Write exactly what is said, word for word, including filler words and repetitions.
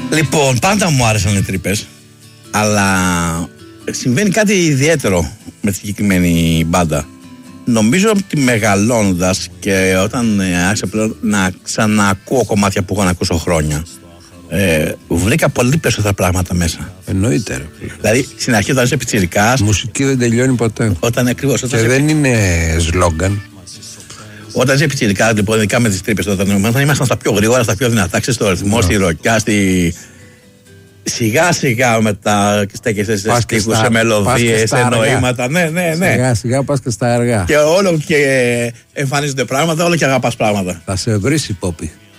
Λοιπόν, πάντα μου άρεσαν οι τρύπες, αλλά συμβαίνει κάτι ιδιαίτερο με τη συγκεκριμένη μπάντα. Νομίζω ότι μεγαλώνοντας και όταν ε, άρχισα πλέον να ξαναακούω κομμάτια που έχω να ακούσω χρόνια, ε, βρήκα πολύ περισσότερα πράγματα μέσα. Εννοείται, ρε. Δηλαδή στην αρχή όταν είσαι πιτσιρικάς, μουσική δεν τελειώνει ποτέ. Όταν ακριβώς. Όταν και είσαι... δεν είναι σλόγγαν. Όταν είσαι πιτσιρικάς, λοιπόν, ειδικά με τις τρύπες, όταν, όταν ήμασταν στα πιο γρήγορα, στα πιο δυνατά, ξέρεις, στο ρυθμό, στη ροκιά, στη. Σιγά σιγά μετά στέκεσαι σε στίχους, σε μελωδίες, σε νοήματα. Ναι, ναι, ναι. Σιγά σιγά πας και στα αργά. Και όλο και εμφανίζονται πράγματα, όλο και αγαπάς πράγματα. Θα σε βρεις η Πόπη.